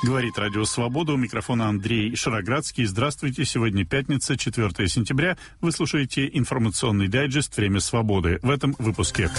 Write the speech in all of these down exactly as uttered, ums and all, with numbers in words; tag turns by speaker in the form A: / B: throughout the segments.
A: Говорит Радио Свобода. У микрофона Андрей Шароградский. Здравствуйте. Сегодня пятница, четвёртое сентября. Вы слушаете информационный дайджест «Время свободы». В этом выпуске.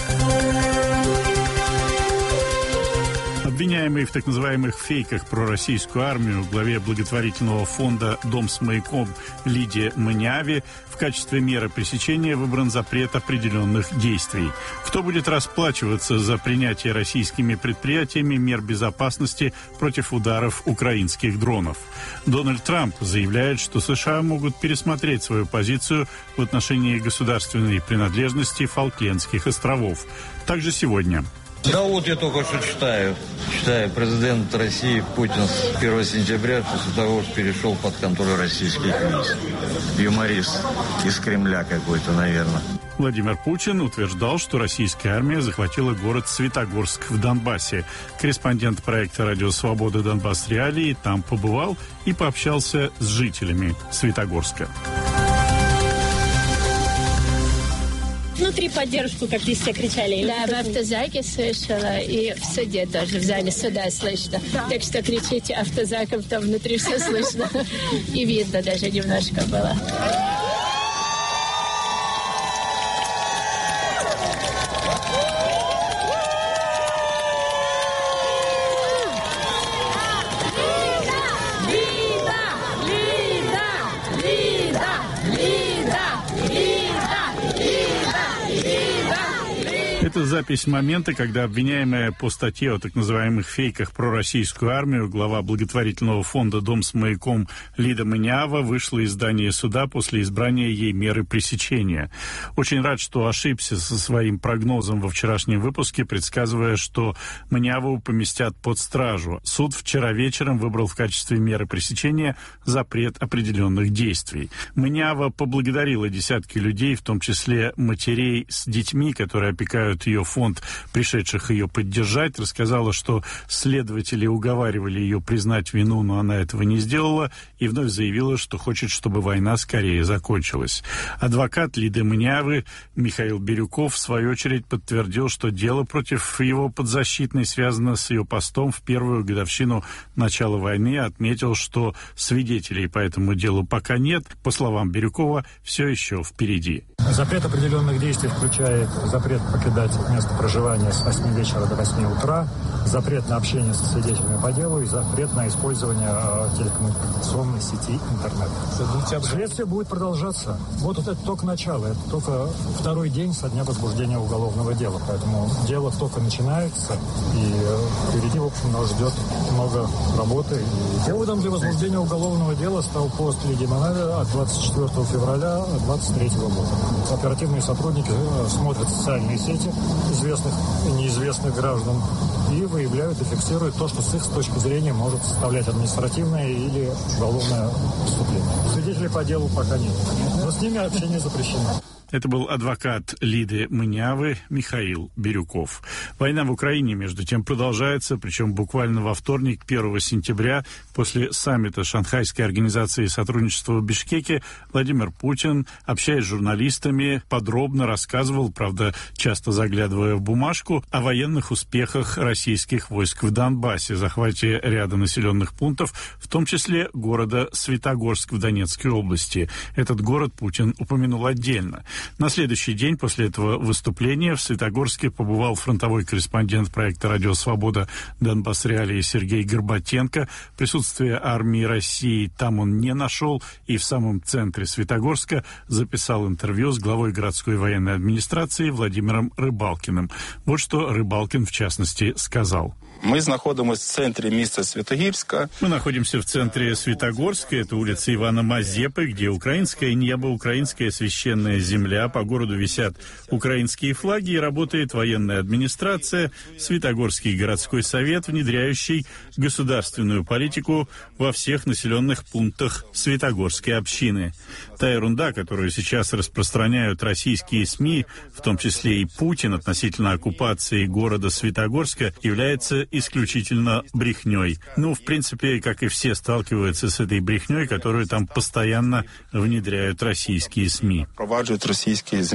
A: Обвиняемый в так называемых фейках про российскую армию главе благотворительного фонда «Дом с маяком» Лиде Маниаве в качестве меры пресечения выбран запрет определенных действий. Кто будет расплачиваться за принятие российскими предприятиями мер безопасности против ударов украинских дронов? Дональд Трамп заявляет, что США могут пересмотреть свою позицию в отношении государственной принадлежности Фолклендских островов. Также сегодня.
B: Да вот я только что читаю. Читаю, президент России Путин с первого сентября после того, что перешел под контроль российских войск. Юморист из Кремля какой-то, наверное.
A: Владимир Путин утверждал, что российская армия захватила город Светогорск в Донбассе. Корреспондент проекта «Радио Свобода. Донбасс. Реалии» там побывал и пообщался с жителями Светогорска.
C: Внутри поддержку, как здесь все кричали.
D: Да, в автозаке слышала, и в суде тоже, в зале суда слышно. Да. Так что кричите автозаком, там внутри все слышно. И видно даже немножко было.
A: Это запись момента, когда обвиняемая по статье о так называемых фейках про российскую армию глава благотворительного фонда «Дом с маяком» Лида Маниава вышла из здания суда после избрания ей меры пресечения. Очень рад, что ошибся со своим прогнозом во вчерашнем выпуске, предсказывая, что Маниаву поместят под стражу. Суд вчера вечером выбрал в качестве меры пресечения запрет определенных действий. Маниава поблагодарила десятки людей, в том числе матерей с детьми, которые опекают ее фонд, пришедших ее поддержать, рассказала, что следователи уговаривали ее признать вину, но она этого не сделала, и вновь заявила, что хочет, чтобы война скорее закончилась. Адвокат Лиды Маниавы Михаил Бирюков, в свою очередь, подтвердил, что дело против его подзащитной связано с ее постом в первую годовщину начала войны, отметил, что свидетелей по этому делу пока нет. По словам Бирюкова, все еще впереди.
E: Запрет определенных действий включает запрет покидать место проживания с восьми вечера до восьми утра, запрет на общение со свидетелями по делу и запрет на использование э, телекоммуникационной сети интернет. Следствие будет продолжаться. Вот это только начало, это только второй день со дня возбуждения уголовного дела, поэтому дело только начинается, и э, впереди, в общем, нас ждет много работы. И поводом для возбуждения уголовного дела стал пост Лиды Маниавы от двадцать четвёртого февраля двадцать третьего года. Оперативные сотрудники смотрят социальные сети известных и неизвестных граждан и выявляют и фиксируют то, что с их с точки зрения может составлять административное или уголовное преступление. Свидетелей по делу пока нет, но с ними общение запрещено.
A: Это был адвокат Лиды Маниавы Михаил Бирюков. Война в Украине, между тем, продолжается, причем буквально во вторник, первого сентября, после саммита Шанхайской организации сотрудничества в Бишкеке, Владимир Путин, общаясь с журналистами, подробно рассказывал, правда, часто заглядывая в бумажку, о военных успехах российских войск в Донбассе, захвате ряда населенных пунктов, в том числе города Светогорск в Донецкой области. Этот город Путин упомянул отдельно. На следующий день после этого выступления в Светогорске побывал фронтовой корреспондент проекта «Радио Свобода. Донбасс. Реалии» Сергей Горбатенко. Присутствие армии России там он не нашел и в самом центре Светогорска записал интервью с главой городской военной администрации Владимиром Рыбалкиным. Вот что Рыбалкин, в частности, сказал.
F: Мы находимся в центре места Светогорска.
A: Мы находимся в центре Светогорска. Это улица Ивана Мазепы, где украинское небо, украинская священная земля. По городу висят украинские флаги и работает военная администрация, Светогорский городской совет, внедряющий государственную политику во всех населенных пунктах Светогорской общины. Та ерунда, которую сейчас распространяют российские СМИ, в том числе и Путин, относительно оккупации города Светогорска, является исключительно брехней. Ну, в принципе, как и все, сталкиваются с этой брехней, которую там постоянно внедряют российские СМИ.
F: Провадживают российские СМИ.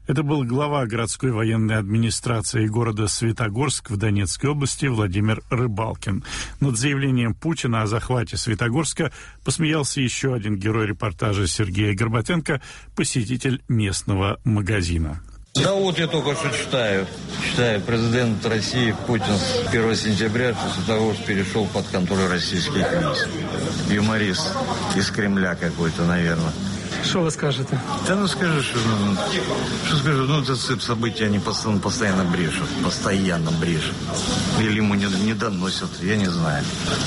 A: Это был глава городской военной администрации города Светогорск в Донецкой области Владимир Рыбалкин. Над заявлением Путина о захвате Светогорска посмеялся еще один герой репортажа Сергея Горбатенко, посетитель местного магазина.
B: Да вот я только что читаю. Читаю, президент России Путин с первого сентября после того, что перешел под контроль российских войск. Юморист из Кремля какой-то, наверное.
G: Что вы скажете?
B: Да ну скажи, что, ну, что скажу, ну это события, они постоянно, постоянно брешут, постоянно брешут. Или ему не, не доносят, я не знаю.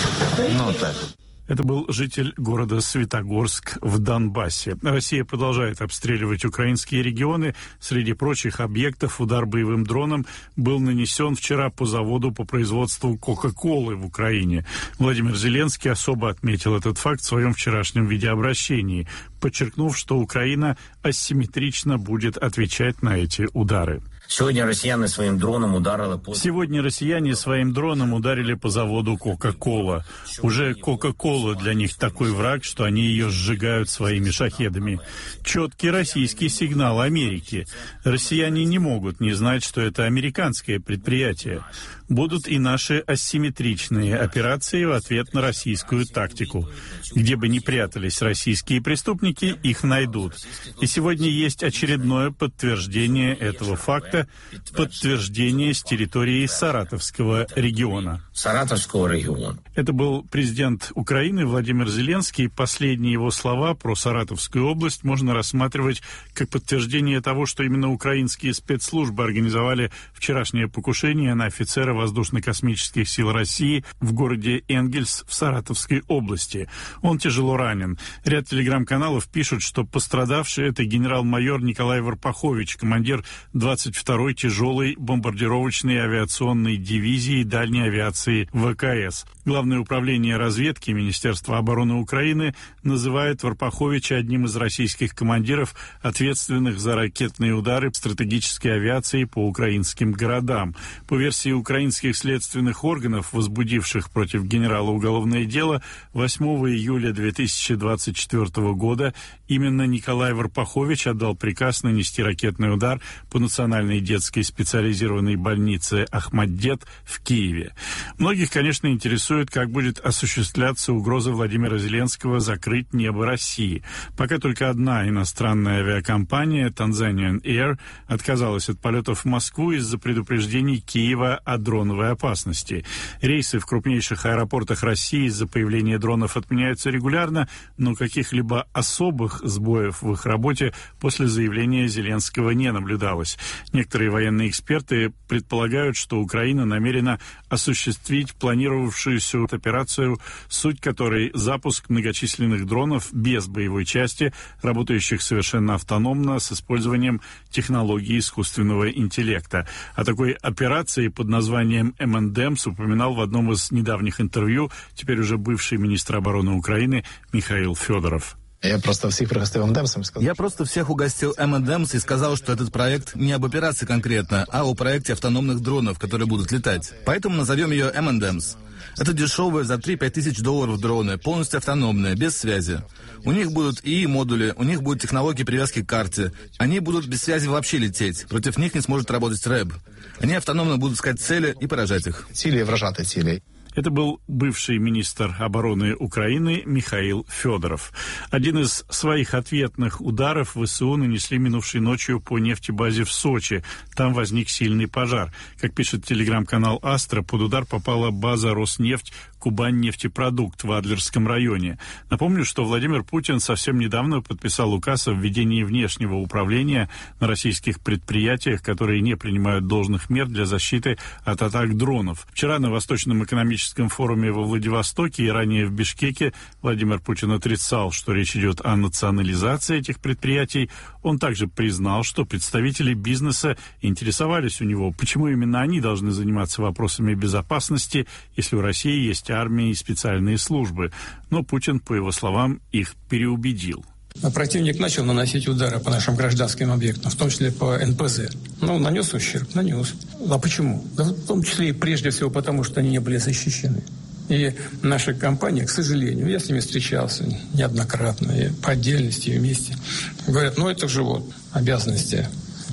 B: Ну так.
A: Это был житель города Светогорск в Донбассе. Россия продолжает обстреливать украинские регионы. Среди прочих объектов удар боевым дроном был нанесен вчера по заводу по производству Кока-Колы в Украине. Владимир Зеленский особо отметил этот факт в своем вчерашнем видеообращении, подчеркнув, что Украина асимметрично будет отвечать на эти удары.
H: Сегодня россияне своим дроном ударили по...
A: Сегодня россияне своим дроном ударили по заводу Кока-Кола. Уже Кока-Кола для них такой враг, что они ее сжигают своими шахедами. Четкий российский сигнал Америки. Россияне не могут не знать, что это американское предприятие. Будут и наши асимметричные операции в ответ на российскую тактику. Где бы ни прятались российские преступники, их найдут. И сегодня есть очередное подтверждение этого факта, подтверждение с территории Саратовского региона.
H: Саратовского региона.
A: Это был президент Украины Владимир Зеленский. Последние его слова про Саратовскую область можно рассматривать как подтверждение того, что именно украинские спецслужбы организовали вчерашнее покушение на офицера воздушно-космических сил России в городе Энгельс в Саратовской области. Он тяжело ранен. Ряд телеграм-каналов пишут, что пострадавший — это генерал-майор Николай Варпахович, командир двадцать второй тяжелой бомбардировочной авиационной дивизии дальней авиации ВКС. Главное управление разведки Министерства обороны Украины называет Варпаховича одним из российских командиров, ответственных за ракетные удары стратегической авиации по украинским городам. По версии украинских следственных органов, возбудивших против генерала уголовное дело, восьмого июля две тысячи двадцать четвёртого года именно Николай Варпахович отдал приказ нанести ракетный удар по Национальной детской специализированной больнице Ахмаддет в Киеве. Многих, конечно, интересует, как будет осуществляться угроза Владимира Зеленского закрыть небо России. Пока только одна иностранная авиакомпания, Tanzanian Air, отказалась от полетов в Москву из-за предупреждений Киева о дроновой опасности. Рейсы в крупнейших аэропортах России из-за появления дронов отменяются регулярно, но каких-либо особых сбоев в их работе после заявления Зеленского не наблюдалось. Некоторые военные эксперты предполагают, что Украина намерена осуществить планировавшуюся операцию, суть которой запуск многочисленных дронов без боевой части, работающих совершенно автономно с использованием технологий искусственного интеллекта. О такой операции под названием эм энд эмс упоминал в одном из недавних интервью теперь уже бывший министр обороны Украины Михаил Федоров.
I: Я просто всех угостил эм энд эмс и сказал.
J: Я просто всех угостил эм энд эмс и сказал, что этот проект не об операции конкретно, а о проекте автономных дронов, которые будут летать. Поэтому назовем ее эм энд эмс. Это дешевые за три-пять тысяч долларов дроны, полностью автономные, без связи. У них будут ИИ-модули, у них будут технологии привязки к карте. Они будут без связи вообще лететь. Против них не сможет работать рэб. Они автономно будут искать цели и поражать их.
I: Цели, вражаты цели.
A: Это был бывший министр обороны Украины Михаил Федоров. Один из своих ответных ударов ВСУ нанесли минувшей ночью по нефтебазе в Сочи. Там возник сильный пожар. Как пишет телеграм-канал «Астра», под удар попала база «Роснефть» Кубань-нефтепродукт в Адлерском районе. Напомню, что Владимир Путин совсем недавно подписал указ о введении внешнего управления на российских предприятиях, которые не принимают должных мер для защиты от атак дронов. Вчера на Восточном экономическом форуме во Владивостоке и ранее в Бишкеке Владимир Путин отрицал, что речь идет о национализации этих предприятий. Он также признал, что представители бизнеса интересовались у него, почему именно они должны заниматься вопросами безопасности, если у России есть армия и специальные службы. Но Путин, по его словам, их переубедил.
G: Противник начал наносить удары по нашим гражданским объектам, в том числе по эн пэ зэ. Ну, нанес ущерб, нанес. А почему? Да в том числе и прежде всего потому, что они не были защищены. И наша компания, к сожалению, я с ними встречался неоднократно, и по отдельности, и вместе, говорят, ну это же вот обязанности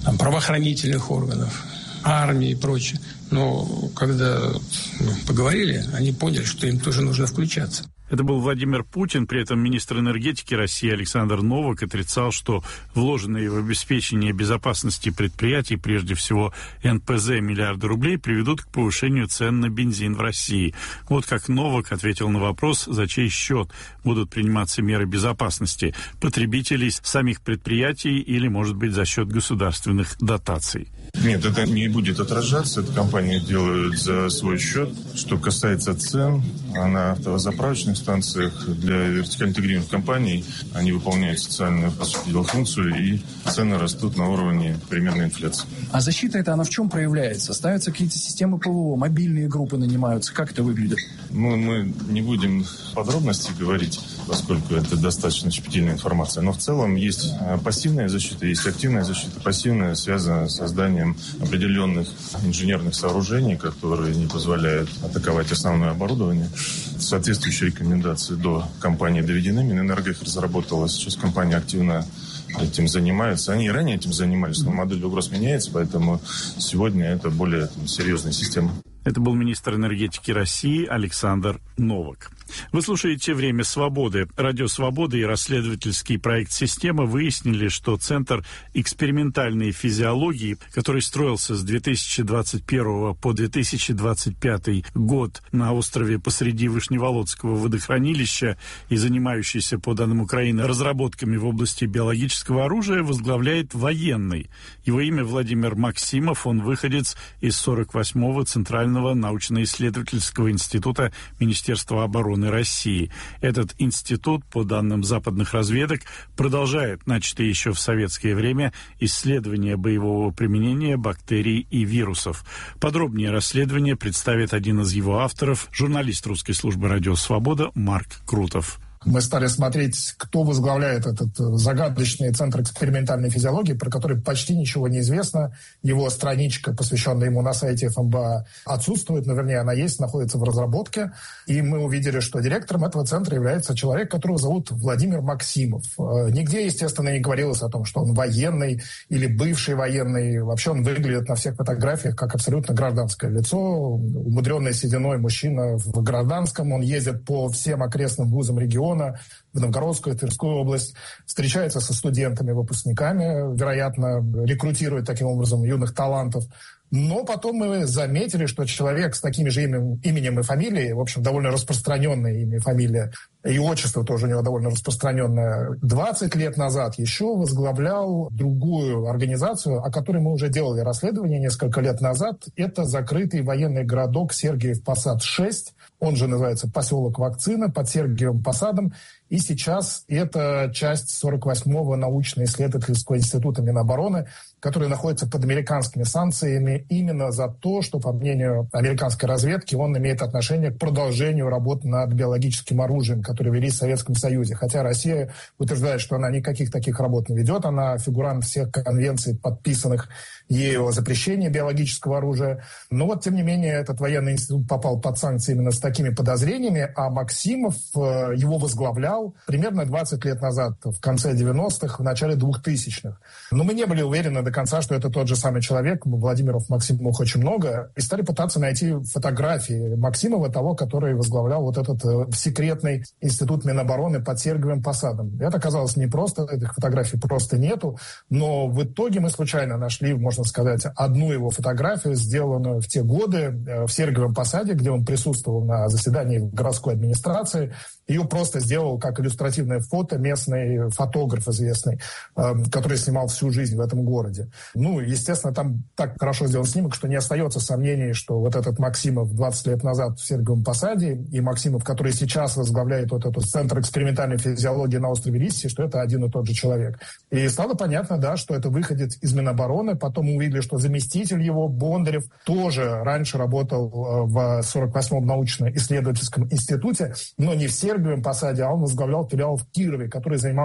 G: там, правоохранительных органов, армии и прочее. Но когда ну, поговорили, они поняли, что им тоже нужно включаться.
A: Это был Владимир Путин. При этом министр энергетики России Александр Новак отрицал, что вложенные в обеспечение безопасности предприятий, прежде всего эн пэ зэ, миллиарды рублей, приведут к повышению цен на бензин в России. Вот как Новак ответил на вопрос, за чей счет будут приниматься меры безопасности – потребителей, самих предприятий или, может быть, за счет государственных дотаций.
K: Нет, это не будет отражаться. Это компании делают за свой счет. Что касается цен, на автозаправочных станциях для вертикально интегрированных компаний они выполняют социальную, по сути дела, функцию, и цены растут на уровне примерной инфляции.
L: А защита это она в чем проявляется? Ставятся какие-то системы ПВО, мобильные группы нанимаются? Как это выглядит?
K: Ну, мы не будем подробности говорить, поскольку это достаточно щепетильная информация. Но в целом есть пассивная защита, есть активная защита. Пассивная связана с созданием определенных инженерных сооружений, которые не позволяют атаковать основное оборудование. Соответствующие рекомендации до компании доведены. Минэнерго их разработала. Сейчас компания активно этим занимается. Они и ранее этим занимались, но модель угроз меняется, поэтому сегодня это более там, серьезная система.
A: Это был министр энергетики России Александр Новак. Вы слушаете «Время свободы». Радио «Свобода» и расследовательский проект «Система» выяснили, что Центр экспериментальной физиологии, который строился с две тысячи двадцать первого по две тысячи двадцать пятый год на острове посреди Вышневолодского водохранилища и занимающийся, по данным Украины, разработками в области биологического оружия, возглавляет военный. Его имя Владимир Максимов, он выходец из сорок восьмого Центрального научно-исследовательского института Министерства обороны России. Этот институт, по данным западных разведок, продолжает начатые еще в советское время исследования боевого применения бактерий и вирусов. Подробнее расследование представит один из его авторов, журналист русской службы «Радио Свобода» Марк Крутов.
M: Мы стали смотреть, кто возглавляет этот загадочный центр экспериментальной физиологии, про который почти ничего не известно. Его страничка, посвященная ему на сайте эф эм бэ а, отсутствует, но, вернее, она есть, находится в разработке. И мы увидели, что директором этого центра является человек, которого зовут Владимир Максимов. Нигде, естественно, не говорилось о том, что он военный или бывший военный. Вообще он выглядит на всех фотографиях как абсолютно гражданское лицо, умудренный сединой мужчина в гражданском. Он ездит по всем окрестным вузам региона, в Новгородскую, Тверскую область, встречается со студентами, выпускниками, вероятно, рекрутирует таким образом юных талантов. Но потом мы заметили, что человек с таким же именем, именем и фамилией, в общем, довольно распространенное имя и фамилия, и отчество тоже у него довольно распространенное, двадцать лет назад еще возглавлял другую организацию, о которой мы уже делали расследование несколько лет назад. Это закрытый военный городок Сергиев Посад шесть. Он же называется поселок Вакцина под Сергиевым Посадом. И сейчас это часть сорок восьмого научно-исследовательского института Минобороны, который находится под американскими санкциями именно за то, что, по мнению американской разведки, он имеет отношение к продолжению работ над биологическим оружием, которые велись в Советском Союзе. Хотя Россия утверждает, что она никаких таких работ не ведет. Она фигурант всех конвенций, подписанных ею о запрещении биологического оружия. Но вот, тем не менее, этот военный институт попал под санкции именно с такими подозрениями, а Максимов его возглавлял примерно двадцать лет назад, в конце девяностых, в начале двухтысячных. Но мы не были уверены до конца, что это тот же самый человек. Владимиров Максимовых очень много. И стали пытаться найти фотографии Максимова, того, который возглавлял вот этот э, секретный институт Минобороны под Сергиевым Посадом. Это оказалось непросто, этих фотографий просто нету. Но в итоге мы случайно нашли, можно сказать, одну его фотографию, сделанную в те годы э, в Сергиевом Посаде, где он присутствовал на заседании городской администрации. Ее просто сделал как иллюстративное фото местный фотограф известный, э, который снимал всю жизнь в этом городе. Ну, естественно, там так хорошо сделан снимок, что не остается сомнений, что вот этот Максимов двадцать лет назад в Сергиевом Посаде и Максимов, который сейчас возглавляет вот этот центр экспериментальной физиологии на острове Лисси, что это один и тот же человек. И стало понятно, да, что это выходец из Минобороны. Потом мы увидели, что заместитель его, Бондарев, тоже раньше работал в сорок восьмом научно-исследовательском институте, но не в Сергиевом Посаде, а он возглавлял филиал в Кирове, который занимался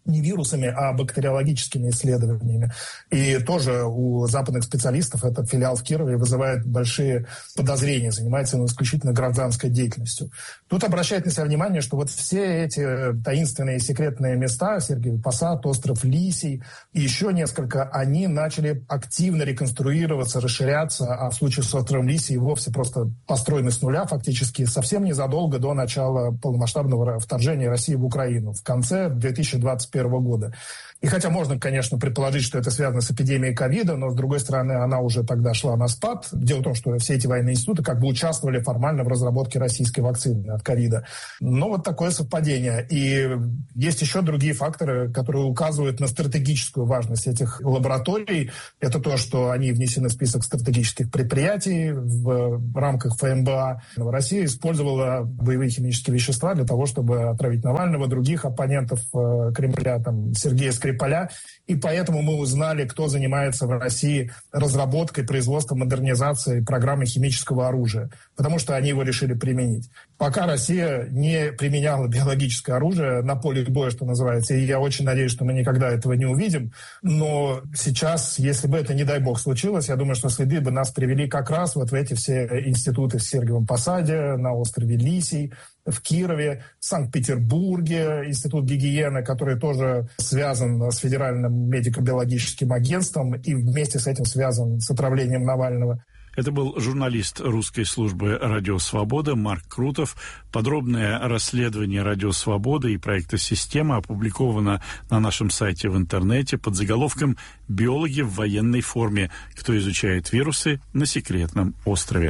M: не вирусами, а бактериологическими исследованиями. И тоже у западных специалистов этот филиал в Кирове вызывает большие подозрения, занимается он исключительно гражданской деятельностью. Тут обращает на себя внимание, что вот все эти таинственные секретные места, Сергиев Посад, остров Лисий и еще несколько, они начали активно реконструироваться, расширяться, а в случае с островом Лисий вовсе просто построены с нуля фактически совсем незадолго до начала полномасштабного вторжения России в Украину в конце две тысячи двадцать первого года. И хотя можно, конечно, предположить, что это связано с эпидемией ковида, но, с другой стороны, она уже тогда шла на спад. Дело в том, что все эти военные институты как бы участвовали формально в разработке российской вакцины от ковида. Но вот такое совпадение. И есть еще другие факторы, которые указывают на стратегическую важность этих лабораторий. Это то, что они внесены в список стратегических предприятий в рамках эф эм бэ а. Россия использовала боевые химические вещества для того, чтобы отравить Навального, других оппонентов Кремля, там, Сергея Скрипаля. Поля, и поэтому мы узнали, кто занимается в России разработкой, производством, модернизацией программы химического оружия, потому что они его решили применить. Пока Россия не применяла биологическое оружие на поле боя, что называется, и я очень надеюсь, что мы никогда этого не увидим, но сейчас, если бы это, не дай бог, случилось, я думаю, что следы бы нас привели как раз вот в эти все институты в Сергиевом Посаде, на острове Лисий, в Кирове, в Санкт-Петербурге, институт гигиены, который тоже связан с Федеральным медико-биологическим агентством и вместе с этим связан с отравлением Навального.
A: Это был журналист русской службы «Радио Свобода» Марк Крутов. Подробное расследование «Радио Свобода» и проекта «Система» опубликовано на нашем сайте в интернете под заголовком «Биологи в военной форме. Кто изучает вирусы на секретном острове».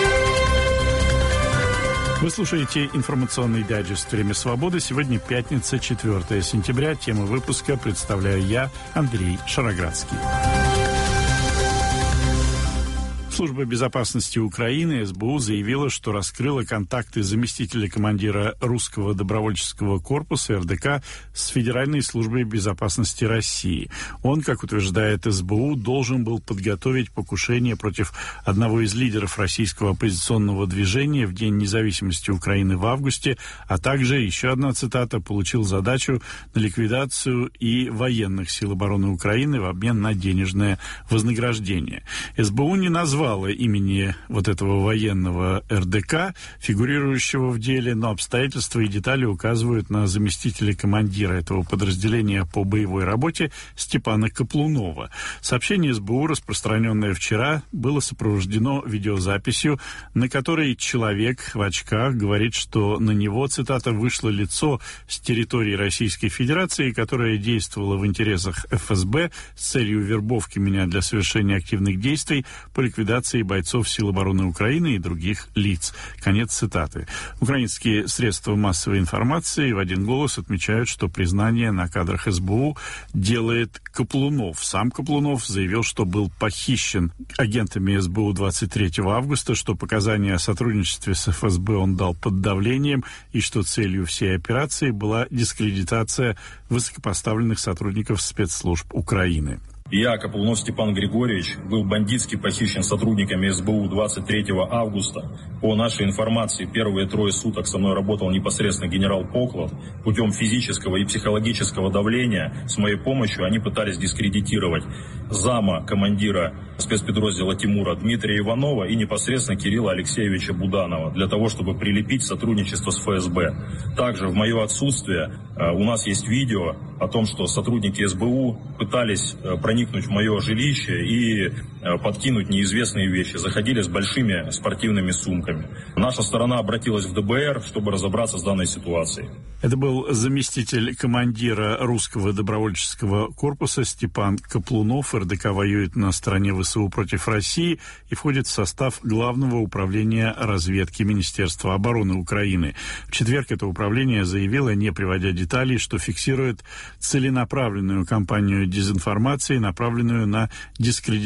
A: Вы слушаете информационный дайджест «Время свободы». Сегодня пятница, четвёртое сентября. Тему выпуска представляю я, Андрей Шароградский. Служба безопасности Украины, эс бэ у, заявила, что раскрыла контакты заместителя командира русского добровольческого корпуса эр дэ ка с Федеральной службой безопасности России. Он, как утверждает эс бэ у, должен был подготовить покушение против одного из лидеров российского оппозиционного движения в День независимости Украины в августе, а также, еще одна цитата, получил задачу на ликвидацию и военных сил обороны Украины в обмен на денежное вознаграждение. эс бэ у не назвал имени вот этого военного эр дэ ка, фигурирующего в деле, но обстоятельства и детали указывают на заместителя командира этого подразделения по боевой работе Степана Каплунова. Сообщение эс бэ у, распространенное вчера, было сопровождено видеозаписью, на которой человек в очках говорит, что на него, цитата, «вышло лицо с территории Российской Федерации, которое действовало в интересах эф эс бэ с целью вербовки меня для совершения активных действий по ликвидации бойцов сил обороны Украины и других лиц». Конец цитаты. Украинские средства массовой информации в один голос отмечают, что признание на кадрах эс бэ у делает Каплунов. Сам Каплунов заявил, что был похищен агентами эс бэ у двадцать третьего августа, что показания о сотрудничестве с эф эс бэ он дал под давлением и что целью всей операции была дискредитация высокопоставленных сотрудников спецслужб Украины.
N: Я, Каплунов Степан Григорьевич, был бандитски похищен сотрудниками эс бэ у двадцать третьего августа. По нашей информации, первые трое суток со мной работал непосредственно генерал Поклад. Путем физического и психологического давления с моей помощью они пытались дискредитировать зама командира спецподразделения Тимура Дмитрия Иванова и непосредственно Кирилла Алексеевича Буданова для того, чтобы прилепить сотрудничество с эф эс бэ. Также в мое отсутствие у нас есть видео о том, что сотрудники эс бэ у пытались проникнуть в мое жилище и подкинуть неизвестные вещи. Заходили с большими спортивными сумками. Наша сторона обратилась в дэ бэ эр, чтобы разобраться с данной ситуацией.
A: Это был заместитель командира русского добровольческого корпуса Степан Каплунов. эр дэ ка воюет на стороне вэ эс у против России и входит в состав Главного управления разведки Министерства обороны Украины. В четверг это управление заявило, не приводя деталей, что фиксирует целенаправленную кампанию дезинформации, направленную на дискредитацию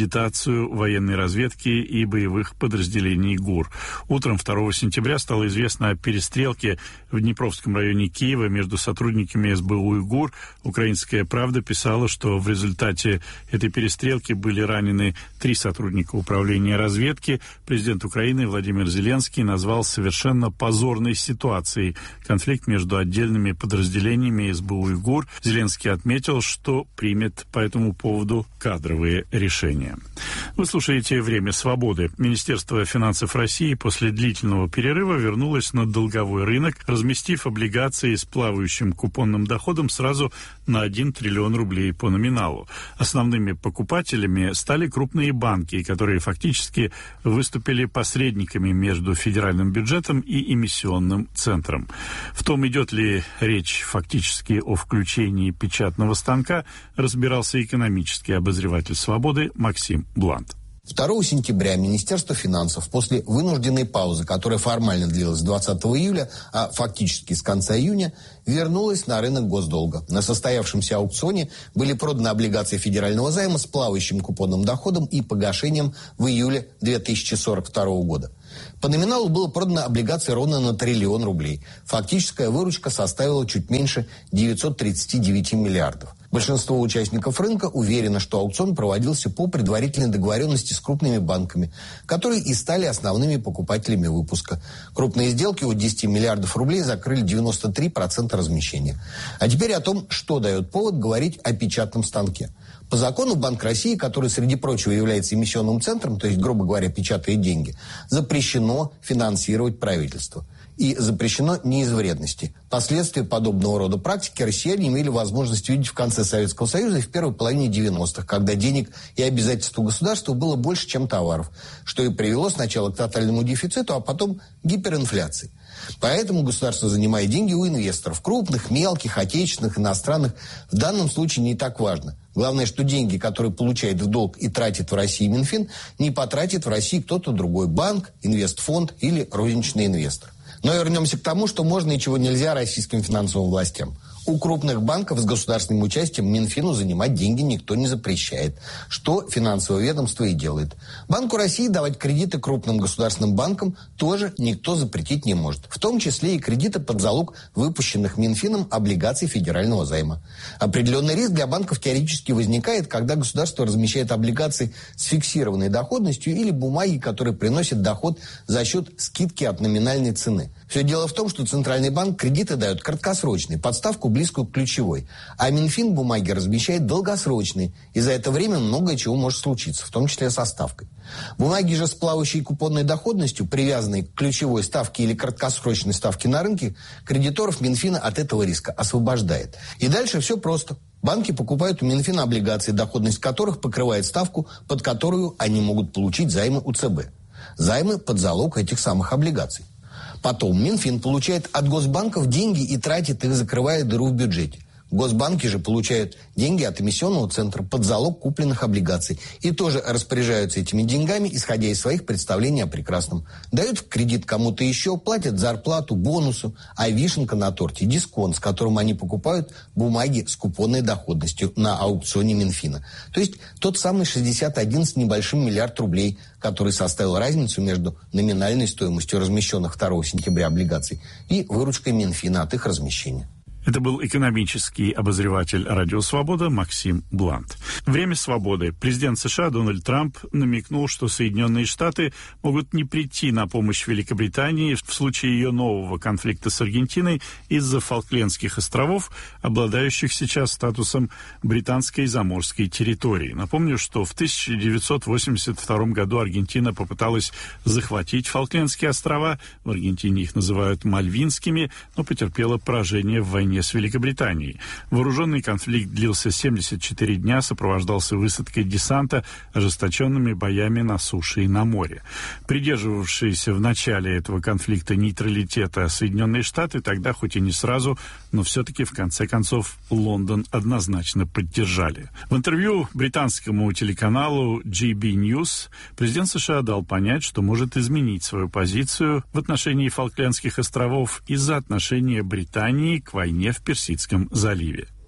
A: операцию военной разведки и боевых подразделений ГУР. Утром второго сентября стало известно о перестрелке в Днепровском районе Киева между сотрудниками эс бэ у и ГУР. «Украинская правда» писала, что в результате этой перестрелки были ранены три сотрудника управления разведки. Президент Украины Владимир Зеленский назвал совершенно позорной ситуацией конфликт между отдельными подразделениями эс бэ у и ГУР. Зеленский отметил, что примет по этому поводу кадровые решения. Вы слушаете «Время свободы». Министерство финансов России после длительного перерыва вернулось на долговой рынок, разместив облигации с плавающим купонным доходом сразу на один триллион рублей по номиналу. Основными покупателями стали крупные банки, которые фактически выступили посредниками между федеральным бюджетом и эмиссионным центром. В том, идет ли речь фактически о включении печатного станка, разбирался экономический обозреватель «Свободы» Максим Блант.
O: второго сентября Министерство финансов после вынужденной паузы, которая формально длилась с двадцатого июля, а фактически с конца июня, вернулось на рынок госдолга. На состоявшемся аукционе были проданы облигации федерального займа с плавающим купонным доходом и погашением в июле две тысячи сорок второго года. По номиналу было продано облигации ровно на триллион рублей. Фактическая выручка составила чуть меньше девятьсот тридцать девять миллиардов. Большинство участников рынка уверено, что аукцион проводился по предварительной договоренности с крупными банками, которые и стали основными покупателями выпуска. Крупные сделки от десяти миллиардов рублей закрыли девяносто три процента размещения. А теперь о том, что дает повод говорить о печатном станке. По закону Банк России, который, среди прочего, является эмиссионным центром, то есть, грубо говоря, печатает деньги, запрещено финансировать правительство. И запрещено не из вредности. Последствия подобного рода практики россияне имели возможность видеть в конце Советского Союза и в первой половине девяностых, когда денег и обязательств у государства было больше, чем товаров, что и привело сначала к тотальному дефициту, а потом к гиперинфляции. Поэтому государство занимает деньги у инвесторов, крупных, мелких, отечественных, иностранных. В данном случае не так важно. Главное, что деньги, которые получает в долг и тратит в России Минфин, не потратит в России кто-то другой – банк, инвестфонд или розничный инвестор. Но вернемся к тому, что можно и чего нельзя российским финансовым властям. У крупных банков с государственным участием Минфину занимать деньги никто не запрещает, что финансовое ведомство и делает. Банку России давать кредиты крупным государственным банкам тоже никто запретить не может, в том числе и кредиты под залог выпущенных Минфином облигаций федерального займа. Определенный риск для банков теоретически возникает, когда государство размещает облигации с фиксированной доходностью или бумаги, которые приносят доход за счет скидки от номинальной цены. Все дело в том, что Центральный банк кредиты дает краткосрочные, под ставку близкую к ключевой, а Минфин бумаги размещает долгосрочные, и за это время многое чего может случиться, в том числе со ставкой. Бумаги же с плавающей купонной доходностью, привязанные к ключевой ставке или краткосрочной ставке на рынке, кредиторов Минфина от этого риска освобождает. И дальше все просто. Банки покупают у Минфина облигации, доходность которых покрывает ставку, под которую они могут получить займы у цэ бэ. Займы под залог этих самых облигаций. Потом Минфин получает от госбанков деньги и тратит их, закрывая дыру в бюджете. Госбанки же получают деньги от эмиссионного центра под залог купленных облигаций и тоже распоряжаются этими деньгами, исходя из своих представлений о прекрасном. Дают в кредит кому-то еще, платят зарплату, бонусу, а вишенка на торте – дисконт, с которым они покупают бумаги с купонной доходностью на аукционе Минфина. То есть тот самый шестьдесят один с небольшим миллиард рублей, который составил разницу между номинальной стоимостью размещенных второго сентября облигаций и выручкой Минфина от их размещения.
A: Это был экономический обозреватель «Радио Свобода» Максим Блант. Время свободы. Президент США Дональд Трамп намекнул, что Соединенные Штаты могут не прийти на помощь Великобритании в случае ее нового конфликта с Аргентиной из-за Фолклендских островов, обладающих сейчас статусом британской заморской территории. Напомню, что в тысяча девятьсот восемьдесят втором году Аргентина попыталась захватить Фолклендские острова. В Аргентине их называют Мальвинскими, но потерпела поражение в войне с Великобританией. Вооруженный конфликт длился семьдесят четыре дня, сопровождался высадкой десанта, ожесточенными боями на суше и на море. Придерживавшиеся в начале этого конфликта нейтралитета Соединенные Штаты тогда, хоть и не сразу, но все-таки в конце концов Лондон однозначно поддержали. В интервью британскому телеканалу джи би News президент США дал понять, что может изменить свою позицию в отношении Фолклендских островов из-за отношения Британии к войне в Персидском заливе.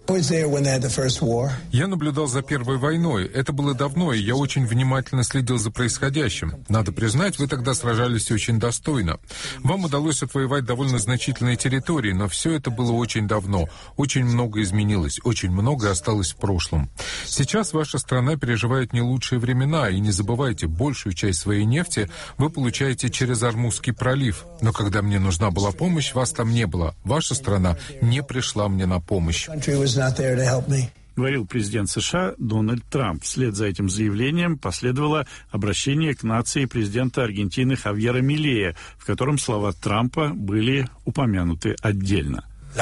P: Я наблюдал за Первой войной. Это было давно, и я очень внимательно следил за происходящим. Надо признать, вы тогда сражались очень достойно. Вам удалось отвоевать довольно значительные территории, но все это было очень давно. Очень много изменилось, очень многое осталось в прошлом. Сейчас ваша страна переживает не лучшие времена, и не забывайте, большую часть своей нефти вы получаете через Ормузский пролив. Но когда мне нужна была помощь, вас там не было. Ваша страна не пришла мне на помощь.
A: Говорил президент США Дональд Трамп. Вслед за этим заявлением последовало обращение к нации президента Аргентины Хавьера Милея, в котором слова Трампа были упомянуты отдельно.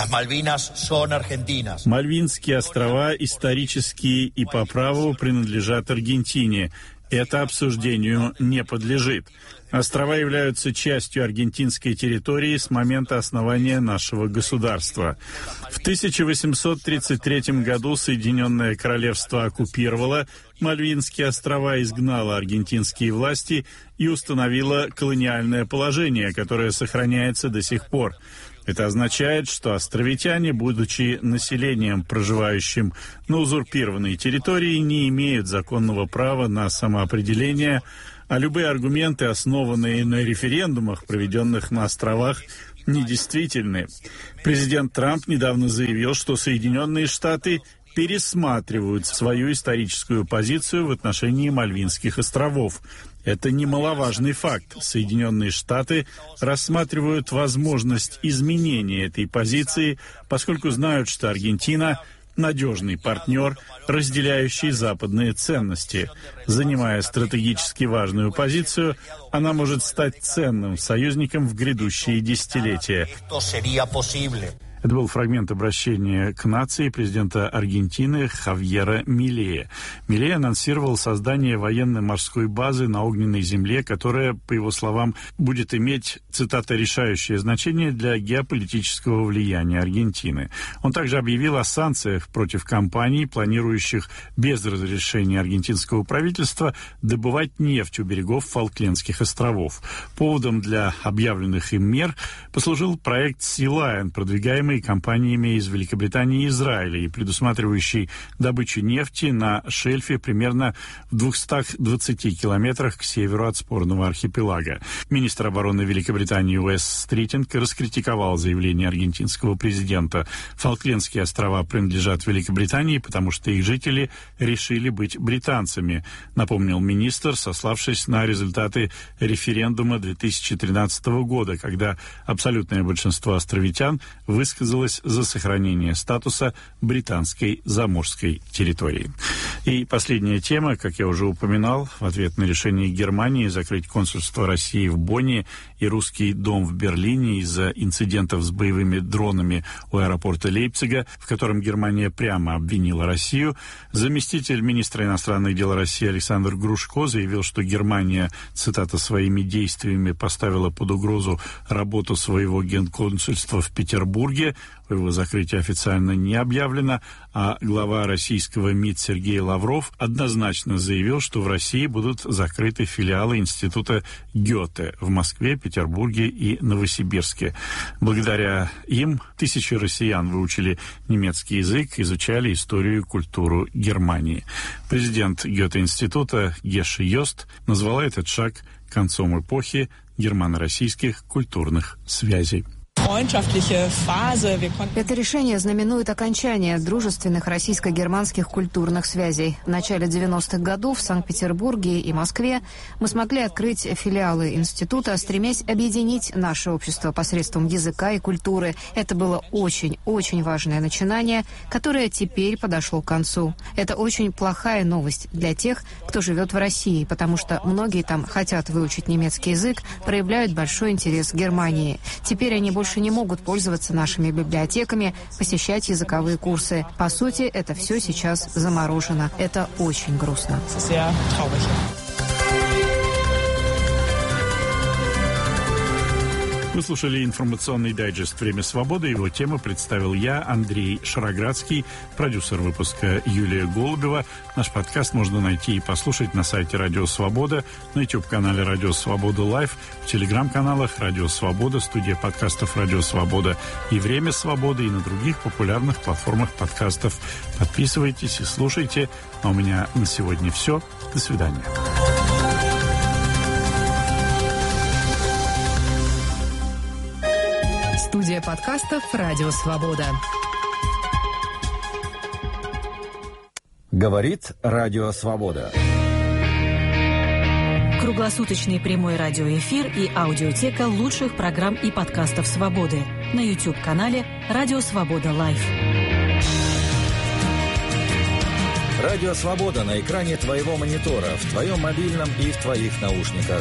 A: Мальвинские острова исторические и по праву принадлежат Аргентине. Это обсуждению не подлежит. Острова являются частью аргентинской территории с момента основания нашего государства. В тысяча восемьсот тридцать третьем году Соединенное Королевство оккупировало Мальвинские острова, изгнало аргентинские власти и установило колониальное положение, которое сохраняется до сих пор. Это означает, что островитяне, будучи населением, проживающим на узурпированной территории, не имеют законного права на самоопределение, а любые аргументы, основанные на референдумах, проведенных на островах, недействительны. Президент Трамп недавно заявил, что Соединенные Штаты пересматривают свою историческую позицию в отношении Мальвинских островов. Это немаловажный факт. Соединенные Штаты рассматривают возможность изменения этой позиции, поскольку знают, что Аргентина – надежный партнер, разделяющий западные ценности. Занимая стратегически важную позицию, она может стать ценным союзником в грядущие десятилетия. Это был фрагмент обращения к нации президента Аргентины Хавьера Милея. Милей анонсировал создание военно-морской базы на огненной земле, которая, по его словам, будет иметь, цитата, «решающее значение для геополитического влияния Аргентины». Он также объявил о санкциях против компаний, планирующих без разрешения аргентинского правительства добывать нефть у берегов Фолклендских островов. Поводом для объявленных им мер послужил проект Sea Lion, продвигаемый компаниями из Великобритании и Израиля и предусматривающий добычу нефти на шельфе примерно в двухстах двадцати километрах к северу от спорного архипелага. Министр обороны Великобритании Уэс Стритинг раскритиковал заявление аргентинского президента. Фолклендские острова принадлежат Великобритании, потому что их жители решили быть британцами, напомнил министр, сославшись на результаты референдума две тысячи тринадцатого года, когда абсолютное большинство островитян высказалось за сохранение статуса британской заморской территории. И последняя тема, как я уже упоминал, в ответ на решение Германии закрыть консульство России в Бонне и русский дом в Берлине из-за инцидентов с боевыми дронами у аэропорта Лейпцига, в котором Германия прямо обвинила Россию, заместитель министра иностранных дел России Александр Грушко заявил, что Германия, цитата, «своими действиями поставила под угрозу работу своего генконсульства в Петербурге». О его закрытии официально не объявлено, а глава российского МИД Сергей Лавров однозначно заявил, что в России будут закрыты филиалы Института Гёте в Москве, Петербурге и Новосибирске. Благодаря им тысячи россиян выучили немецкий язык, изучали историю и культуру Германии. Президент Гёте-института Геша Йост назвала этот шаг концом эпохи германо-российских культурных связей.
Q: Это решение знаменует окончание дружественных российско-германских культурных связей. В начале девяностых годов в Санкт-Петербурге и Москве мы смогли открыть филиалы института, стремясь объединить наше общество посредством языка и культуры. Это было очень-очень важное начинание, которое теперь подошло к концу. Это очень плохая новость для тех, кто живет в России, потому что многие там хотят выучить немецкий язык, проявляют большой интерес к Германии. Теперь они больше не могут пользоваться нашими библиотеками, посещать языковые курсы. По сути, это все сейчас заморожено. Это очень грустно.
A: Вы слушали информационный дайджест «Время свободы». Его тему представил я, Андрей Шароградский, продюсер выпуска Юлия Голубева. Наш подкаст можно найти и послушать на сайте «Радио Свобода», на YouTube-канале «Радио Свобода Лайв», в телеграм-каналах «Радио Свобода», студия подкастов «Радио Свобода» и «Время свободы», и на других популярных платформах подкастов. Подписывайтесь и слушайте. А у меня на сегодня все. До свидания.
R: Студия подкастов «Радио Свобода».
S: Говорит Радио Свобода.
T: Круглосуточный прямой радиоэфир и аудиотека лучших программ и подкастов «Свободы» на YouTube-канале «Радио Свобода Лайв».
S: Радио Свобода на экране твоего монитора, в твоем мобильном и в твоих наушниках.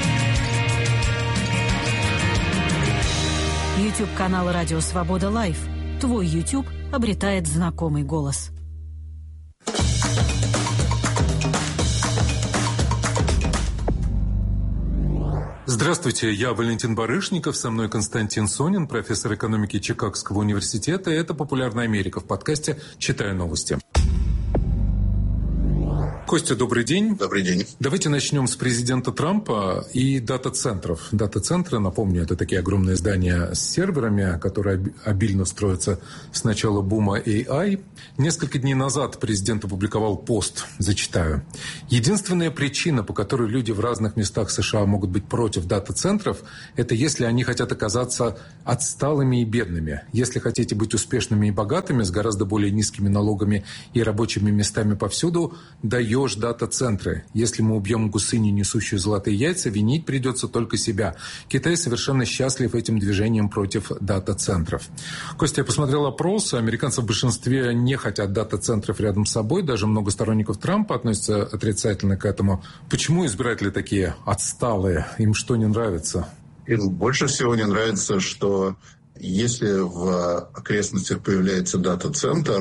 T: YouTube-канал «Радио Свобода Лайв». Твой YouTube обретает знакомый голос.
P: Здравствуйте, я Валентин Барышников, со мной Константин Сонин, профессор экономики Чикагского университета. Это «Популярная Америка» в подкасте «Читаю новости». Костя, добрый день.
U: Добрый день.
P: Давайте начнем с президента Трампа и дата-центров. Дата-центры, напомню, это такие огромные здания с серверами, которые обильно строятся с начала бума эй ай. Несколько дней назад президент опубликовал пост, зачитаю. Единственная причина, по которой люди в разных местах США могут быть против дата-центров, это если они хотят оказаться отсталыми и бедными. Если хотите быть успешными и богатыми, с гораздо более низкими налогами и рабочими местами повсюду, даете дата-центры. Если мы убьем гусыню, несущую золотые яйца, винить придется только себя. Китай совершенно счастлив этим движением против дата-центров. Костя, я посмотрел опросы. Американцы в большинстве не хотят дата-центров рядом с собой. Даже много сторонников Трампа относятся отрицательно к этому. Почему избиратели такие отсталые? Им что не нравится?
U: Им больше всего не нравится, что если в окрестностях появляется дата-центр,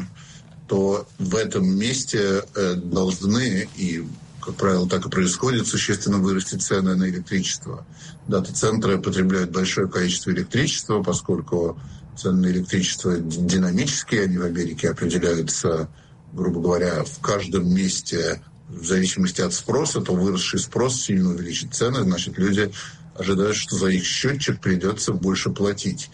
U: то в этом месте должны, и, как правило, так и происходит, существенно вырасти цены на электричество. Дата-центры потребляют большое количество электричества, поскольку цены на электричество динамические, они в Америке определяются, грубо говоря, в каждом месте в зависимости от спроса, то выросший спрос сильно увеличит цены, значит, люди ожидают, что за их счетчик придется больше платить.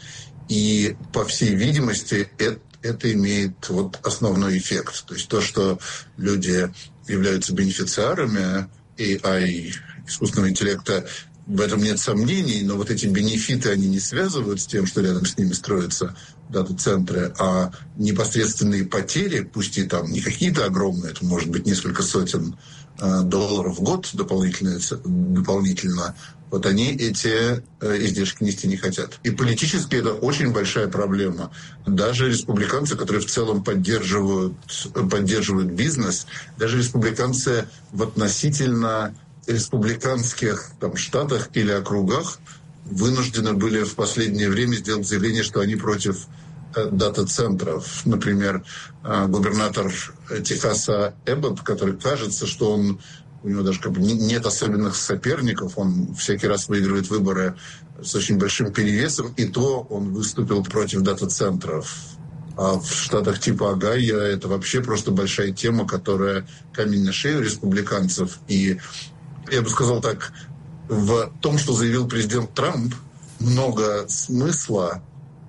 U: И, по всей видимости, это это имеет вот основной эффект. То есть то, что люди являются бенефициарами эй ай, искусственного интеллекта, в этом нет сомнений, но вот эти бенефиты, они не связывают с тем, что рядом с ними строятся дата-центры, а непосредственные потери, пусть и там не какие-то огромные, это может быть несколько сотен э, долларов в год дополнительно, дополнительно, вот они эти э, издержки нести не хотят. И политически это очень большая проблема. Даже республиканцы, которые в целом поддерживают, поддерживают бизнес, даже республиканцы в относительно республиканских там, штатах или округах вынуждены были в последнее время сделать заявление, что они против э, дата-центров. Например, э, губернатор Техаса Эббот, который кажется, что он у него даже как бы нет особенных соперников, он всякий раз выигрывает выборы с очень большим перевесом, и то он выступил против дата-центров. А в штатах типа Огайо это вообще просто большая тема, которая камень на шею республиканцев. И я бы сказал так, в том, что заявил президент Трамп, много смысла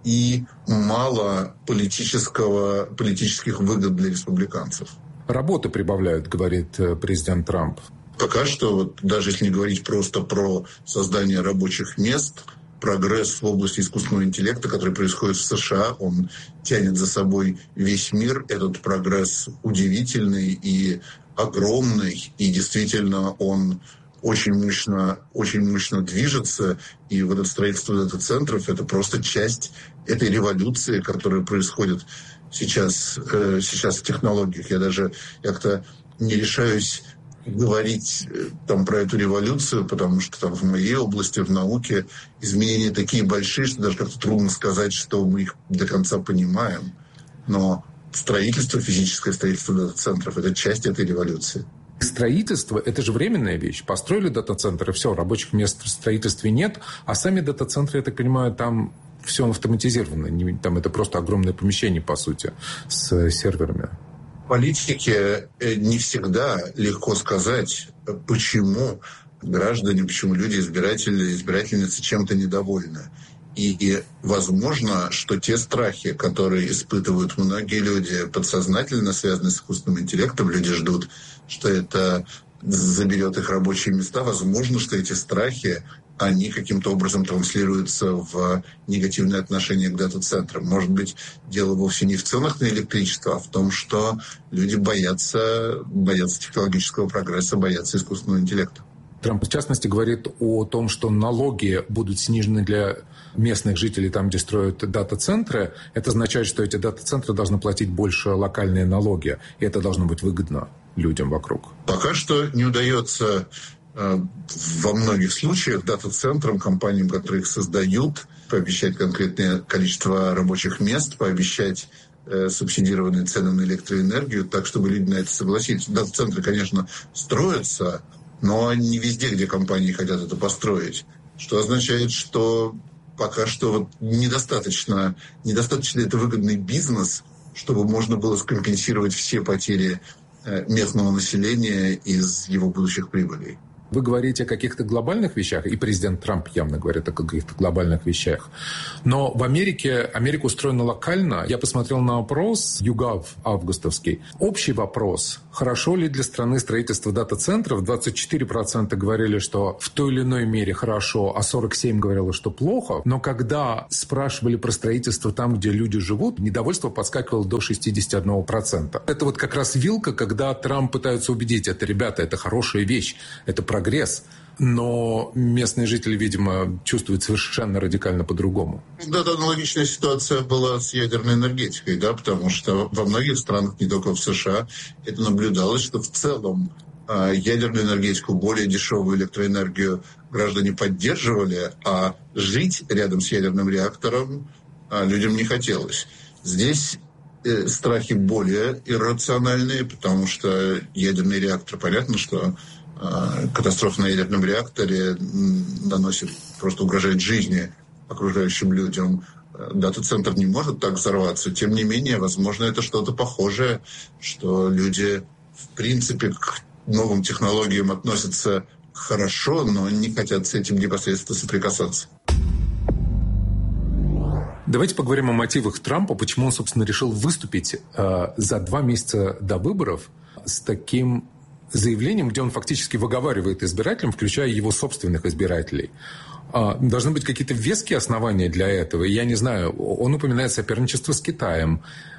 U: и мало политического, политических выгод для республиканцев.
P: Работы прибавляют, говорит президент Трамп.
U: Пока что, вот, даже если не говорить просто про создание рабочих мест, прогресс в области искусственного интеллекта, который происходит в США, он тянет за собой весь мир. Этот прогресс удивительный и огромный, и действительно он очень мощно, очень мощно движется. И вот это строительство дата-центров — это просто часть этой революции, которая происходит сейчас, э, сейчас в технологиях. Я даже как-то не решаюсь говорить там про эту революцию, потому что там в моей области, в науке, изменения такие большие, что даже как-то трудно сказать, что мы их до конца понимаем. Но строительство, физическое строительство дата-центров — это часть этой революции.
P: Строительство – это же временная вещь. Построили дата-центр, и все, рабочих мест в строительстве нет. А сами дата-центры, я так понимаю, там все автоматизировано. Там это просто огромное помещение, по сути, с серверами.
U: В политике не всегда легко сказать, почему граждане, почему люди, избиратели, избирательницы чем-то недовольны. И возможно, что те страхи, которые испытывают многие люди, подсознательно связаны с искусственным интеллектом, люди ждут, что это заберет их рабочие места. Возможно, что эти страхи, они каким-то образом транслируются в негативное отношение к дата-центрам. Может быть, дело вовсе не в ценах на электричество, а в том, что люди боятся, боятся технологического прогресса, боятся искусственного интеллекта.
P: Трамп, в частности, говорит о том, что налоги будут снижены для местных жителей там, где строят дата-центры. Это означает, что эти дата-центры должны платить больше локальные налоги. И это должно быть выгодно людям вокруг.
U: Пока что не удается э, во многих случаях дата-центрам, компаниям, которые их создают, пообещать конкретное количество рабочих мест, пообещать э, субсидированные цены на электроэнергию, так, чтобы люди на это согласились. Дата-центры, конечно, строятся, но не везде, где компании хотят это построить. Что означает, что пока что вот недостаточно, недостаточно это выгодный бизнес, чтобы можно было скомпенсировать все потери местного населения из его будущих прибылей.
P: Вы говорите о каких-то глобальных вещах, и президент Трамп явно говорит о каких-то глобальных вещах. Но в Америке, Америка устроена локально. Я посмотрел на опрос YouGov августовский. Общий вопрос, хорошо ли для страны строительство дата-центров, двадцать четыре процента говорили, что в той или иной мере хорошо, а сорок семь процентов говорило, что плохо. Но когда спрашивали про строительство там, где люди живут, недовольство подскакивало до шестьдесят один процент. Это вот как раз вилка, когда Трамп пытается убедить, это, ребята, это хорошая вещь, это прогресс. Но местные жители, видимо, чувствуют совершенно радикально по-другому.
U: Да, да, аналогичная ситуация была с ядерной энергетикой, да, потому что во многих странах, не только в США, это наблюдалось, что в целом ядерную энергетику, более дешевую электроэнергию граждане поддерживали, а жить рядом с ядерным реактором людям не хотелось. Здесь страхи более иррациональные, потому что ядерный реактор, понятно, что катастрофа на ядерном реакторе наносит, просто угрожает жизни окружающим людям. Дата-центр не может так взорваться. Тем не менее, возможно, это что-то похожее, что люди, в принципе, к новым технологиям относятся хорошо, но не хотят с этим непосредственно соприкасаться.
P: Давайте поговорим о мотивах Трампа, почему он, собственно, решил выступить э, за два месяца до выборов с таким заявлением, где он фактически выговаривает избирателям, включая его собственных избирателей. Должны быть какие-то веские основания для этого. Я не знаю, он упоминает соперничество с Китаем,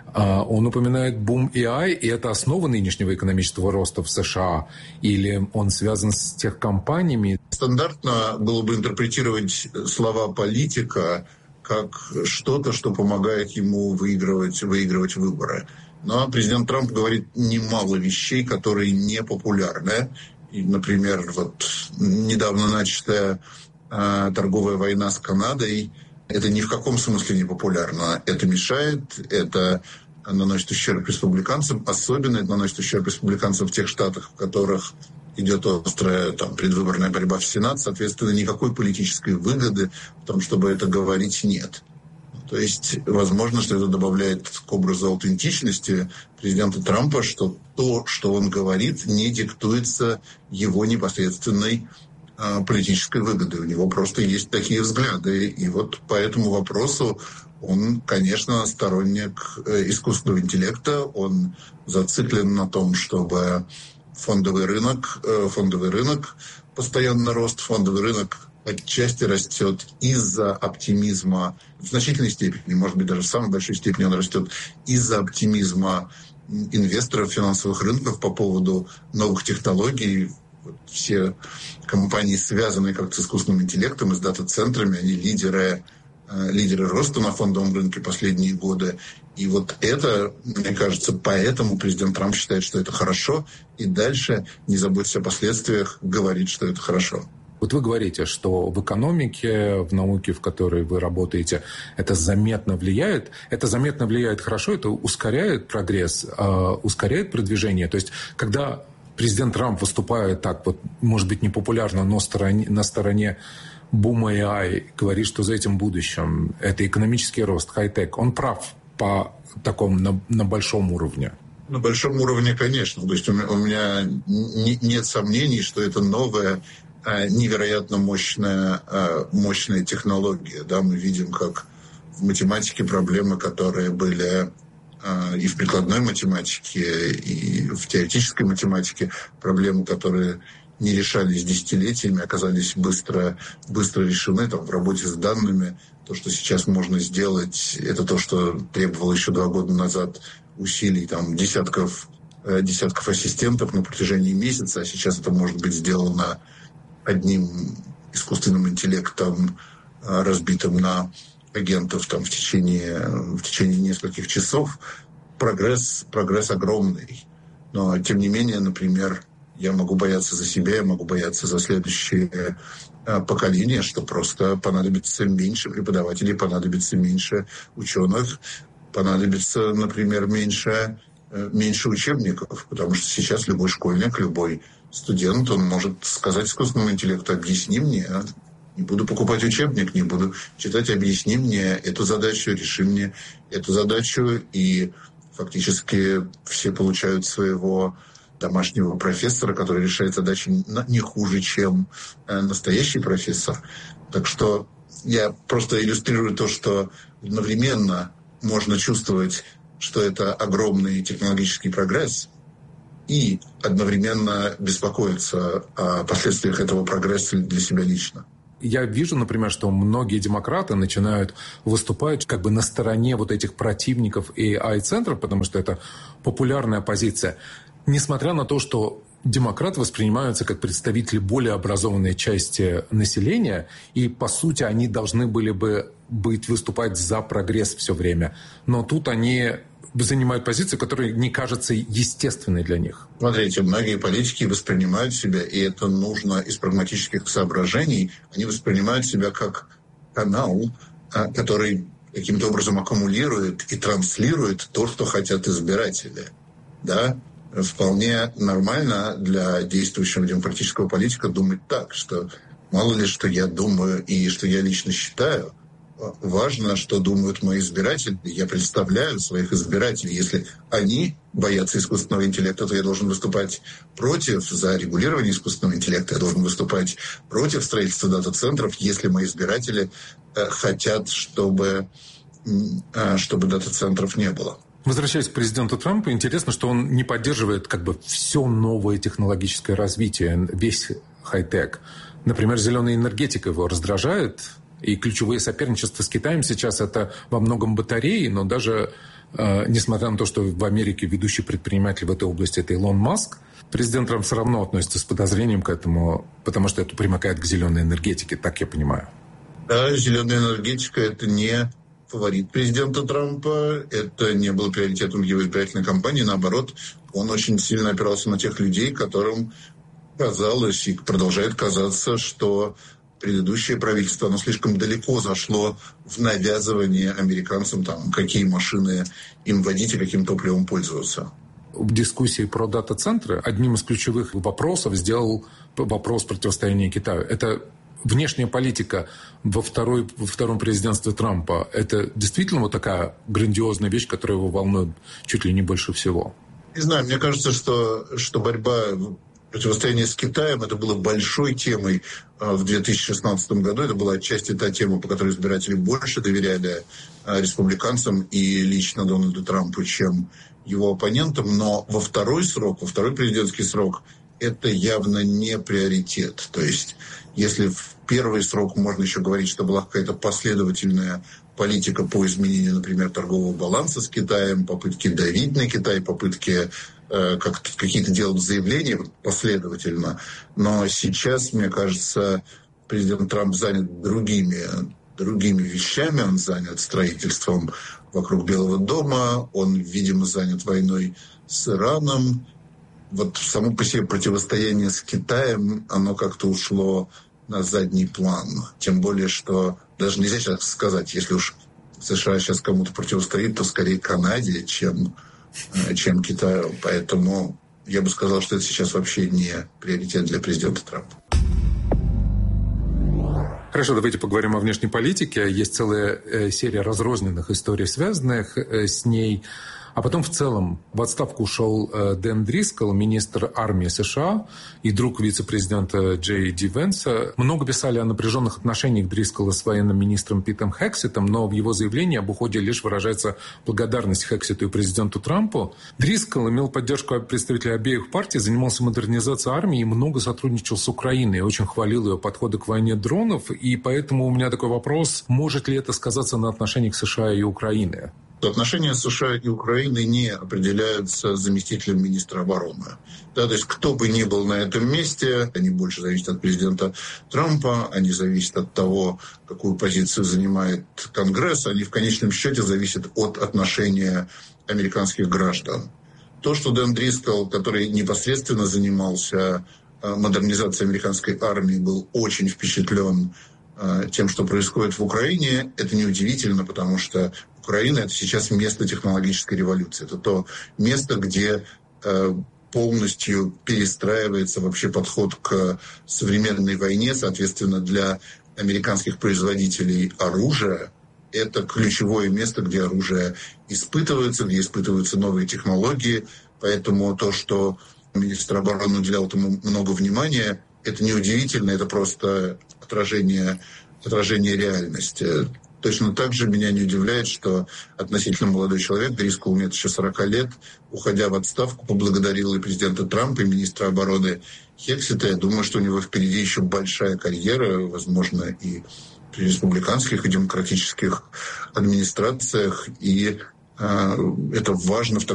P: он упоминает бум эй ай, и это основа нынешнего экономического роста в США, или он связан с техкомпаниями.
U: Стандартно было бы интерпретировать слова политика как что-то, что помогает ему выигрывать, выигрывать выборы. Но президент Трамп говорит немало вещей, которые не популярны. И, например, вот недавно начатая э, торговая война с Канадой, это ни в каком смысле не популярно. Это мешает, это наносит ущерб республиканцам, особенно это наносит ущерб республиканцам в тех штатах, в которых идет острая там, предвыборная борьба в Сенат. Соответственно, никакой политической выгоды в том, чтобы это говорить, нет. То есть, возможно, что это добавляет к образу аутентичности президента Трампа, что то, что он говорит, не диктуется его непосредственной э, политической выгодой. У него просто есть такие взгляды. И вот по этому вопросу он, конечно, сторонник э, искусственного интеллекта. Он зациклен на том, чтобы фондовый рынок, э, фондовый рынок постоянно рост, фондовый рынок отчасти растет из-за оптимизма, в значительной степени, может быть, даже в самой большой степени он растет из-за оптимизма инвесторов финансовых рынков по поводу новых технологий. Вот все компании, связанные как-то с искусственным интеллектом и с дата-центрами, они лидеры, лидеры роста на фондовом рынке последние годы. И вот это, мне кажется, поэтому президент Трамп считает, что это хорошо, и дальше, не заботясь о последствиях, говорит, что это хорошо.
P: Вот вы говорите, что в экономике, в науке, в которой вы работаете, это заметно влияет. Это заметно влияет хорошо, это ускоряет прогресс, э, ускоряет продвижение. То есть, когда президент Трамп выступает так вот, может быть, непопулярно, но стороне, на стороне бума эй ай, говорит, что за этим будущем это экономический рост, хай-тек. Он прав по такому, на, на большом уровне.
U: На большом уровне, конечно. То есть у меня нет сомнений, что это новая, невероятно мощная, мощная технология. Да, мы видим, как в математике проблемы, которые были и в прикладной математике, и в теоретической математике, проблемы, которые не решались десятилетиями, оказались быстро, быстро решены. Там, в работе с данными то, что сейчас можно сделать, это то, что требовало еще два года назад усилий там, десятков, десятков ассистентов на протяжении месяца, а сейчас это может быть сделано одним искусственным интеллектом, разбитым на агентов там, в, течение, в течение нескольких часов. Прогресс, прогресс огромный. Но, тем не менее, например, я могу бояться за себя, я могу бояться за следующее поколение, что просто понадобится меньше преподавателей, понадобится меньше ученых, понадобится, например, меньше, меньше учебников, потому что сейчас любой школьник, любой студент, он может сказать искусственному интеллекту: объясни мне, не буду покупать учебник, не буду читать, объясни мне эту задачу, реши мне эту задачу, и фактически все получают своего домашнего профессора, который решает задачи не хуже, чем настоящий профессор. Так что я просто иллюстрирую то, что одновременно можно чувствовать, что это огромный технологический прогресс, и одновременно беспокоиться о последствиях этого прогресса для себя лично.
P: Я вижу, например, что многие демократы начинают выступать как бы на стороне вот этих противников эй ай-центров, потому что это популярная позиция. Несмотря на то, что демократы воспринимаются как представители более образованной части населения, и, по сути, они должны были бы быть, выступать за прогресс все время. Но тут они занимают позицию, которая не кажется естественной для них.
U: Смотрите, многие политики воспринимают себя, и это нужно из прагматических соображений, они воспринимают себя как канал, который каким-то образом аккумулирует и транслирует то, что хотят избиратели. Да? Вполне нормально для действующего демократического политика думать так, что мало ли, что я думаю и что я лично считаю, важно, что думают мои избиратели. Я представляю своих избирателей. Если они боятся искусственного интеллекта, то я должен выступать против за регулирование искусственного интеллекта. Я должен выступать против строительства дата-центров, если мои избиратели э, хотят, чтобы, э, чтобы дата-центров не было.
P: Возвращаясь к президенту Трампу, интересно, что он не поддерживает как бы все новое технологическое развитие, весь хай-тек. Например, зеленая энергетика его раздражает, и ключевые соперничества с Китаем сейчас это во многом батареи, но даже э, несмотря на то, что в Америке ведущий предприниматель в этой области это Илон Маск, президент Трамп все равно относится с подозрением к этому, потому что это примыкает к зеленой энергетике, так я понимаю.
U: Да, зеленая энергетика – это не фаворит президента Трампа, это не было приоритетом его избирательной кампании, наоборот, он очень сильно опирался на тех людей, которым казалось и продолжает казаться, что предыдущее правительство, оно слишком далеко зашло в навязывание американцам, там, какие машины им водить и каким топливом пользоваться.
P: В дискуссии про дата-центры одним из ключевых вопросов сделал вопрос противостояния Китаю. Это внешняя политика во, второй, во втором президентстве Трампа. Это действительно вот такая грандиозная вещь, которая его волнует чуть ли не больше всего?
U: Не знаю, мне кажется, что, что борьба... Противостояние с Китаем, это было большой темой в две тысячи шестнадцатом году. Это была отчасти та тема, по которой избиратели больше доверяли республиканцам и лично Дональду Трампу, чем его оппонентам. Но во второй срок, во второй президентский срок, это явно не приоритет. То есть, если в первый срок можно еще говорить, что была какая-то последовательная политика по изменению, например, торгового баланса с Китаем, попытки давить на Китай, попытки э, как какие-то делать заявления последовательно. Но сейчас, мне кажется, президент Трамп занят другими, другими вещами. Он занят строительством вокруг Белого дома, он, видимо, занят войной с Ираном. Вот само по себе противостояние с Китаем, оно как-то ушло на задний план. Тем более, что даже нельзя сейчас сказать, если уж США сейчас кому-то противостоит, то скорее Канаде, чем, чем Китаю. Поэтому я бы сказал, что это сейчас вообще не приоритет для президента Трампа.
P: Хорошо, давайте поговорим о внешней политике. Есть целая э, серия разрозненных историй, связанных э, с ней. А потом в целом в отставку ушел э, Дэн Дрискл, министр армии США и друг вице-президента Джей Ди Венса. Много писали о напряженных отношениях Дрискла с военным министром Питом Хексетом, но в его заявлении об уходе лишь выражается благодарность Хексету и президенту Трампу. Дрискл имел поддержку представителей обеих партий, занимался модернизацией армии и много сотрудничал с Украиной. Очень хвалил ее подходы к войне дронов. И поэтому у меня такой вопрос, может ли это сказаться на отношениях США и Украины?
U: Отношения США и Украины не определяются заместителем министра обороны. Да, то есть кто бы ни был на этом месте, они больше зависят от президента Трампа, они зависят от того, какую позицию занимает Конгресс, они в конечном счете зависят от отношения американских граждан. То, что Дэн Дрискл, который непосредственно занимался модернизацией американской армии, был очень впечатлен тем, что происходит в Украине, это неудивительно, потому что Украина — это сейчас место технологической революции. Это то место, где э, полностью перестраивается вообще подход к современной войне. Соответственно, для американских производителей оружия это ключевое место, где оружие испытывается, где испытываются новые технологии. Поэтому то, что министр обороны уделял этому много внимания, это неудивительно, это просто отражение, отражение реальности. Точно так же меня не удивляет, что относительно молодой человек, Дрискл, нет еще сорока лет, уходя в отставку, поблагодарил и президента Трампа, и министра обороны Хексета. Я думаю, что у него впереди еще большая карьера, возможно, и при республиканских, и демократических администрациях. И э, это важно в таком